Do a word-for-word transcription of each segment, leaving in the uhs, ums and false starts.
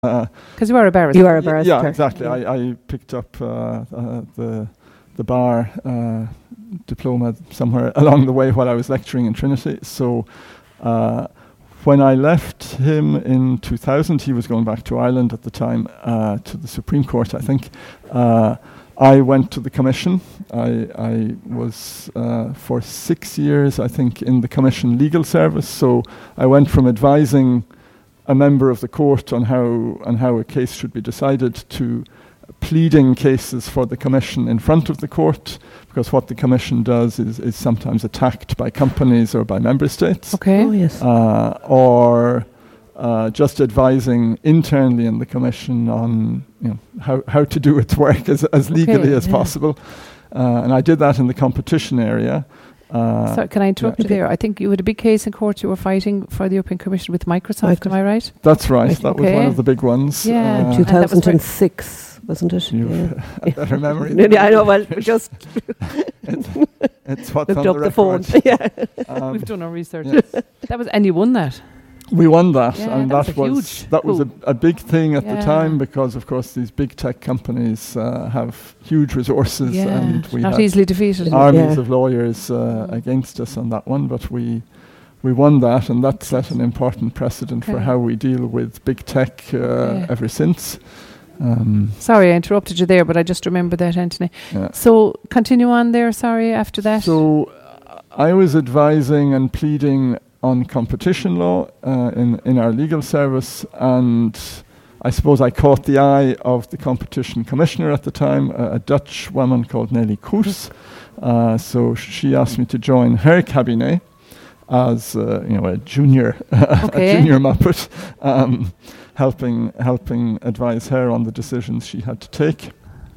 Because you are a barrister. You are a barrister. Yeah, exactly. Yeah. I, I picked up uh, uh, the the bar uh, diploma somewhere along the way while I was lecturing in Trinity. So uh, when I left him in two thousand, he was going back to Ireland at the time, uh, to the Supreme Court, I think. Uh, I went to the Commission. I, I was uh, for six years, I think, in the Commission legal service. So I went from advising a member of the court on how on how a case should be decided to pleading cases for the Commission in front of the court, because what the Commission does is, is sometimes attacked by companies or by member states. Okay. Oh, yes. Uh, or uh, just advising internally in the Commission on, you know, how, how to do its work as, as legally Okay, as yeah. possible. Uh, and I did that in the competition area. Uh, So can I interrupt yeah. you there? I think you had a big case in court. You were fighting for the European Commission with Microsoft. Microsoft. Am I right? That's right. That was one Okay. of the big ones. Yeah. Uh, Two- two and that was thousand six, wasn't it? You've Yeah. a better memory. Yeah, I know. Well, just it's, it's what's looked on up the, the phone. record. Yeah. Um, We've done our research. yes. That was, and you won that. We won that, Yeah, and that that, was a was huge that was a, coup. a big thing at Yeah. the time, because, of course, these big tech companies uh, have huge resources, Yeah, and we not had easily defeated. armies Yeah. of lawyers uh, Mm. against us on that one. But we we won that, and that set an important precedent for Okay. how we deal with big tech uh, Yeah. ever since. Um, Sorry, I interrupted you there, but I just remembered that, Anthony. yeah. So continue on there. Sorry, after that. So uh, I was advising and pleading on competition law uh, in, in our legal service, and I suppose I caught the eye of the competition commissioner at the time, a, a Dutch woman called Nelly Koers. Uh, so she asked me to join her cabinet as uh, you know, a junior Okay. a junior Muppet, um, helping helping advise her on the decisions she had to take.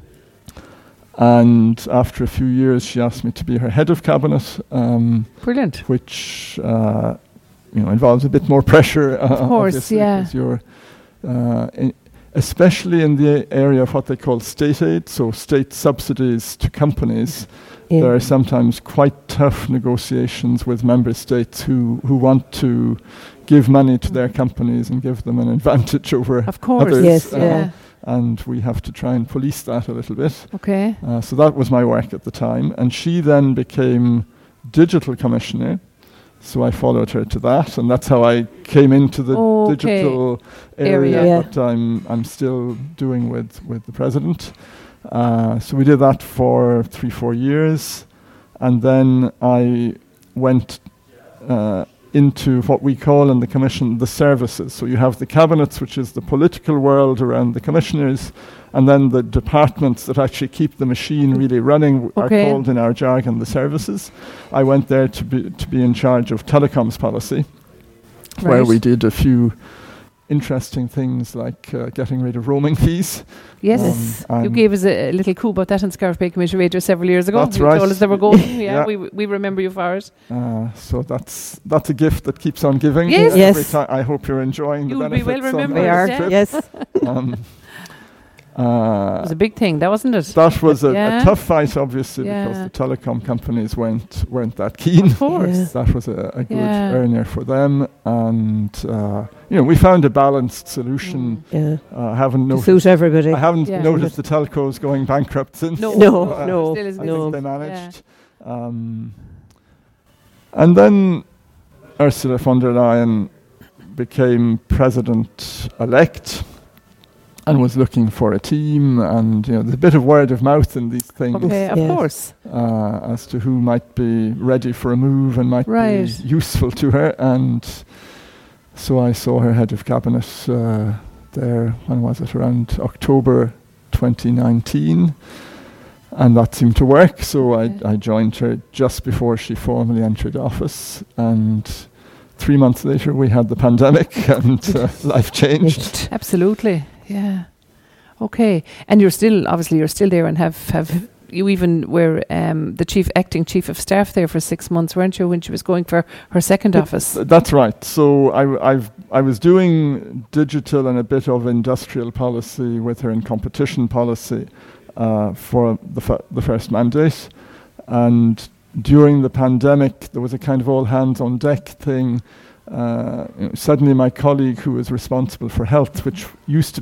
And after a few years, she asked me to be her head of cabinet, um, Brilliant. which uh, you know, involves a bit more pressure. Uh, Of course, obviously, yeah. 'cause you're, uh, in, especially in the area of what they call state aid, so state subsidies to companies. Yeah. There are sometimes quite tough negotiations with member states who, who want to give money to their companies and give them an advantage over Of course. others. Yes, uh, yeah. And we have to try and police that a little bit. Okay. Uh, so that was my work at the time. And she then became digital commissioner. So I followed her to that. And that's how I came into the Okay. digital area, Area. Yeah. that I'm, I'm still doing with, with the president. Uh, so we did that for three, four years. And then I went uh, into what we call in the commission the services. So you have the cabinets, which is the political world around the commissioners, and then the departments that actually keep the machine really running w- Okay. are called in our jargon the services. I went there to be to be in charge of telecoms policy, where Right. we did a few interesting things like uh, getting rid of roaming fees. Yes. Um, You and gave us a, a little coup about that on Scarf Bay Commission Radio several years ago. That's you right. told us they were going. Yeah, Yeah. we we remember you for it. Uh, so that's that's a gift that keeps on giving. Yes. Uh, Yes. every ti- I hope you're enjoying You'll the be well benefits. on remembered. We that are. Yeah. trip. Yes. Um, It uh, was a big thing, that wasn't it? that was a, Yeah. a tough fight, obviously, because Yeah. the telecom companies weren't weren't that keen. Of course. Yeah. That was a, a good Yeah. earner for them, and uh, you know, we found a balanced solution. Yeah. Uh, I haven't To noticed. suit everybody. I haven't Yeah. noticed the telcos going bankrupt since. No. No, Uh, no, Still is I no. think they managed. Um, and then Ursula von der Leyen became president-elect and was looking for a team, and you know, there's a bit of word of mouth in these things Okay, of Yes. course. uh, as to who might be ready for a move and might Right. be useful to her. And so I saw her head of cabinet uh, there, when was it, around October twenty nineteen. And that seemed to work, so I, Okay. I joined her just before she formally entered office. And three months later, we had the pandemic, and uh, life changed. Absolutely. Yeah. Okay. And you're still, obviously, you're still there and have, have you even were um, the chief acting chief of staff there for six months, weren't you, when she was going for her second office? Th- That's right. So I, w- I've, I was doing digital and a bit of industrial policy with her in competition policy uh, for the, f- the first mandate. And during the pandemic, there was a kind of all hands on deck thing. uh, you know, suddenly my colleague who was responsible for health, which used to